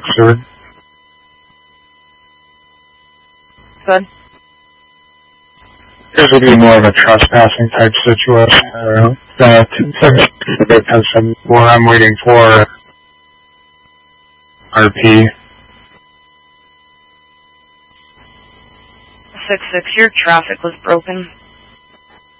Seward. Good. This would be more of a trespassing type situation. Because I'm waiting for RP. 6-6, your traffic was broken.